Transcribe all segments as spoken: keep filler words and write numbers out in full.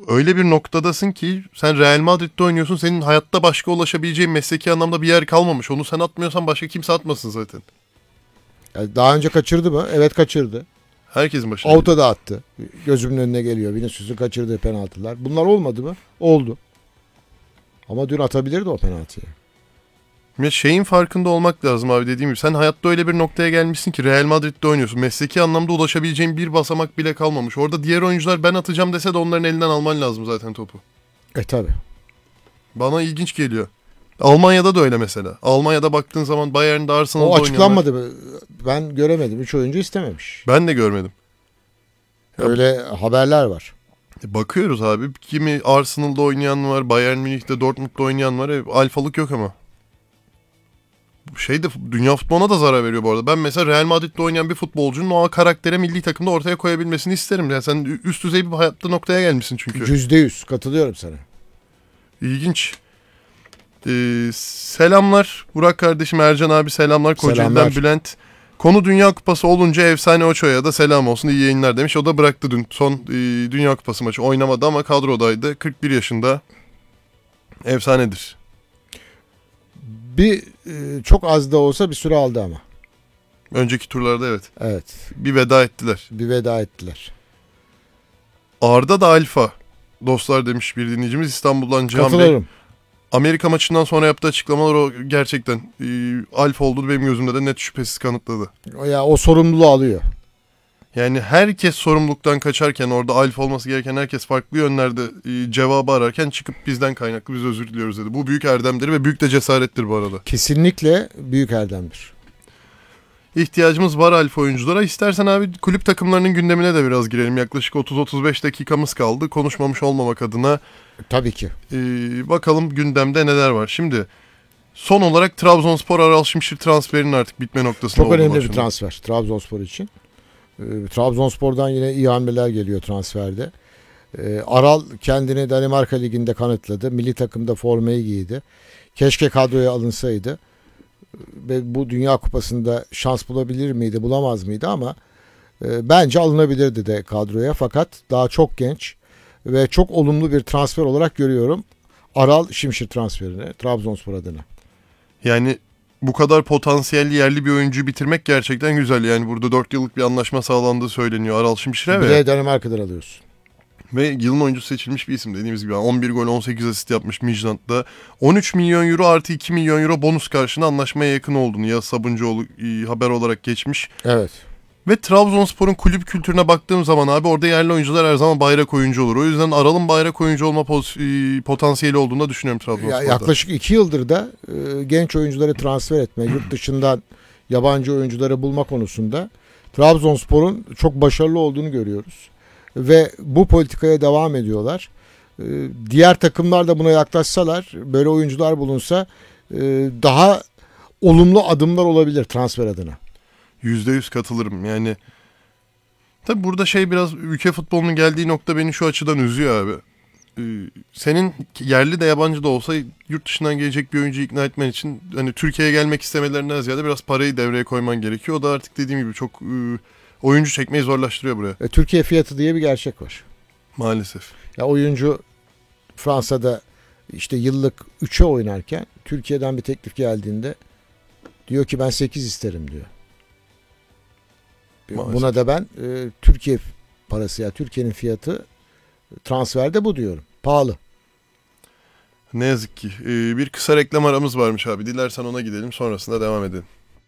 öyle bir noktadasın ki sen Real Madrid'de oynuyorsun. Senin hayatta başka ulaşabileceğin mesleki anlamda bir yer kalmamış. Onu sen atmıyorsan başka kimse atmasın zaten. Yani daha önce kaçırdı mı? Evet kaçırdı. Herkesin başına. Out'a da attı. Gözümün önüne geliyor. Vinicius'un kaçırdığı penaltılar. Bunlar olmadı mı? Oldu. Ama dün atabilirdi o penaltıyı. Ya şeyin farkında olmak lazım abi, dediğim gibi. Sen hayatta öyle bir noktaya gelmişsin ki Real Madrid'de oynuyorsun. Mesleki anlamda ulaşabileceğin bir basamak bile kalmamış. Orada diğer oyuncular ben atacağım dese de onların elinden alman lazım zaten topu. E tabi. Bana ilginç geliyor. Almanya'da da öyle mesela. Almanya'da baktığın zaman Bayern'de, Arsenal'da O açıklanmadı oynayanlar... mı? Ben göremedim. Üç oyuncu istememiş. Ben de görmedim. Öyle haberler var. Bakıyoruz abi. Kimi Arsenal'da oynayan var, Bayern Münih'te, Dortmund'da oynayan var. E, alfalık yok ama. Şey de dünya futboluna da zarar veriyor bu arada. Ben mesela Real Madrid'de oynayan bir futbolcunun o karaktere milli takımda ortaya koyabilmesini isterim. Yani sen üst düzey bir hayatta noktaya gelmişsin çünkü. Yüzde yüz katılıyorum sana. İlginç. Ee, selamlar Burak kardeşim, Ercan abi selamlar. Kocaeli'den Selamlar. Bülent. Konu Dünya Kupası olunca efsane Ochoa'ya da selam olsun, iyi yayınlar demiş. O da bıraktı dün son e, Dünya Kupası maçı. Oynamadı ama kadrodaydı. kırk bir yaşında. Efsanedir. Bir e, çok az da olsa bir süre aldı ama. Önceki turlarda evet. Evet. Bir veda ettiler. Bir veda ettiler. Arda da alfa. Dostlar demiş bir dinleyicimiz İstanbul'dan Cihan Bey. Katılıyorum. Amerika maçından sonra yaptığı açıklamalar o gerçekten e, alfa olduğunu benim gözümde de net şüphesiz kanıtladı. O ya o sorumluluğu alıyor. Yani herkes sorumluluktan kaçarken, orada alfa olması gereken herkes farklı yönlerde e, cevabı ararken çıkıp bizden kaynaklı biz özür diliyoruz dedi. Bu büyük erdemdir ve büyük de cesarettir bu arada. Kesinlikle büyük erdemdir. İhtiyacımız var alfa oyunculara. İstersen abi kulüp takımlarının gündemine de biraz girelim. Yaklaşık otuz otuz beş dakikamız kaldı. Konuşmamış olmamak adına. Tabii ki. Ee, bakalım gündemde neler var. Şimdi son olarak Trabzonspor Aral Şimşir transferinin artık bitme noktasında. Çok önemli bir şimdi. transfer Trabzonspor için. Ee, Trabzonspor'dan yine iyi hamleler geliyor transferde. Ee, Aral kendini Danimarka Ligi'nde kanıtladı. Milli takımda formayı giydi. Keşke kadroya alınsaydı. Ve bu Dünya Kupası'nda şans bulabilir miydi, bulamaz mıydı ama e, bence alınabilirdi de kadroya. Fakat daha çok genç ve çok olumlu bir transfer olarak görüyorum Aral Şimşir transferini Trabzonspor adına. Yani bu kadar potansiyelli yerli bir oyuncuyu bitirmek gerçekten güzel. Yani burada dört yıllık bir anlaşma sağlandığı söyleniyor Aral Şimşir'e. Bir ve de Danimarka'dan alıyorsun. Ve yılın oyuncusu seçilmiş bir isim dediğimiz gibi. on bir gol on sekiz asist yapmış Midtjylland'da. on üç milyon euro artı iki milyon euro bonus karşılığında anlaşmaya yakın olduğunu ya Sabuncuoğlu e, haber olarak geçmiş. Evet. Ve Trabzonspor'un kulüp kültürüne baktığım zaman abi orada yerli oyuncular her zaman bayrak oyuncu olur. O yüzden Aral'ın bayrak oyuncu olma pos- e, potansiyeli olduğunu da düşünüyorum Trabzonspor'da. Ya yaklaşık iki yıldır da e, genç oyuncuları transfer etme, yurt dışından yabancı oyuncuları bulma konusunda Trabzonspor'un çok başarılı olduğunu görüyoruz. Ve bu politikaya devam ediyorlar. E, diğer takımlar da buna yaklaşsalar, böyle oyuncular bulunsa e, daha olumlu adımlar olabilir transfer adına. yüzde yüz katılırım yani. Tabi burada şey biraz ülke futbolunun geldiği nokta beni şu açıdan üzüyor abi. Ee, senin yerli de yabancı da olsa yurt dışından gelecek bir oyuncuyu ikna etmen için hani Türkiye'ye gelmek istemelerinden ziyade biraz parayı devreye koyman gerekiyor. O da artık dediğim gibi çok e, oyuncu çekmeyi zorlaştırıyor buraya. E, Türkiye fiyatı diye bir gerçek var. Maalesef. Ya oyuncu Fransa'da işte yıllık üçe oynarken Türkiye'den bir teklif geldiğinde diyor ki ben sekiz isterim diyor. Maalesef. Buna da ben e, Türkiye parası ya Türkiye'nin fiyatı transferde bu diyorum. Pahalı. Ne yazık ki. Ee, bir kısa reklam aramız varmış abi. Dilersen ona gidelim, sonrasında devam edelim.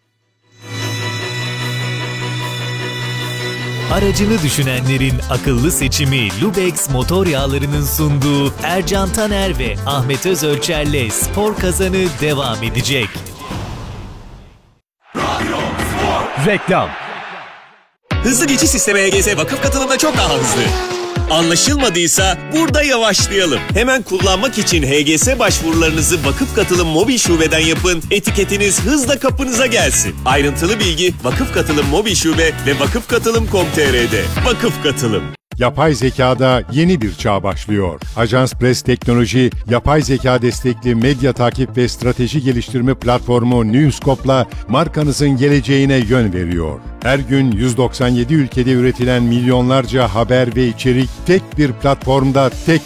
Aracını düşünenlerin akıllı seçimi Lubex motor yağlarının sunduğu Ercan Taner ve Ahmet Özölçer'le Spor Kazanı devam edecek. Reklam. Hızlı geçiş sistemi H G S vakıf katılımda çok daha hızlı. Anlaşılmadıysa burada yavaşlayalım. Hemen kullanmak için H G S başvurularınızı Vakıf Katılım Mobil Şube'den yapın. Etiketiniz hızla kapınıza gelsin. Ayrıntılı bilgi Vakıf Katılım Mobil Şube ve vakıf katılım nokta com nokta t r'de. Vakıf Katılım. Yapay zekada yeni bir çağ başlıyor. Ajans Press Teknoloji, yapay zeka destekli medya takip ve strateji geliştirme platformu Newscope'la markanızın geleceğine yön veriyor. Her gün yüz doksan yedi ülkede üretilen milyonlarca haber ve içerik tek bir platformda, tek